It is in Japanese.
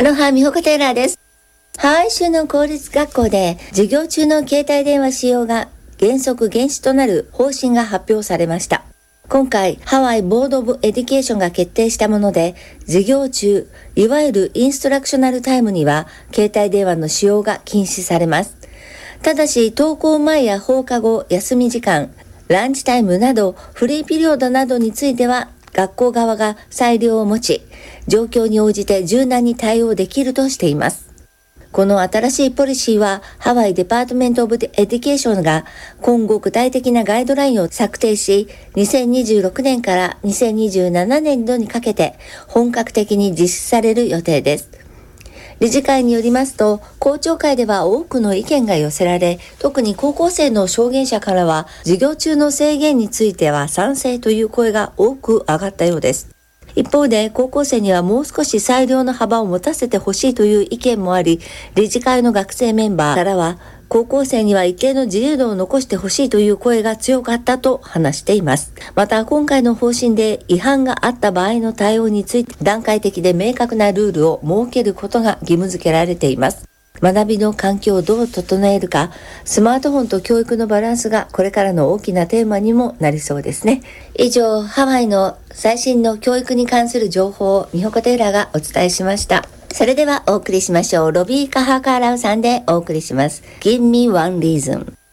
アロハ、美穂子テイラーです。ハワイ州の公立学校で授業中の携帯電話使用が原則禁止となる方針が発表されました。今回、ハワイボードオブエデュケーションが決定したもので、授業中、いわゆるインストラクショナルタイムには携帯電話の使用が禁止されます。ただし、登校前や放課後、休み時間、ランチタイムなどフリーピリオドなどについては学校側が裁量を持ち、状況に応じて柔軟に対応できるとしています。この新しいポリシーはハワイデパートメントオブエデュケーションが今後具体的なガイドラインを策定し、2026年から2027年度にかけて本格的に実施される予定です。理事会によりますと、校長会では多くの意見が寄せられ、特に高校生の証言者からは、授業中の制限については賛成という声が多く上がったようです。一方で、高校生にはもう少し裁量の幅を持たせてほしいという意見もあり、理事会の学生メンバーからは、高校生には一定の自由度を残してほしいという声が強かったと話しています。また、今回の方針で違反があった場合の対応について段階的で明確なルールを設けることが義務付けられています。学びの環境をどう整えるか、スマートフォンと教育のバランスがこれからの大きなテーマにもなりそうですね。以上、ハワイの最新の教育に関する情報を美穂子テイラーがお伝えしました。それではお送りしましょう。ロビー・カハカーラウさんでお送りします。Give me one reason。